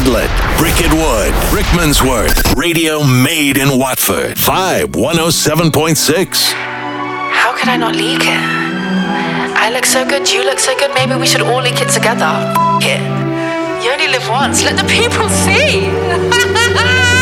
Bartlett, Bricket Wood, Rickmansworth, radio made in Watford. Vibe 107.6. How could I not leak it? I look so good, you look so good, maybe we should all leak it together. F*** it. You only live once, let the people see.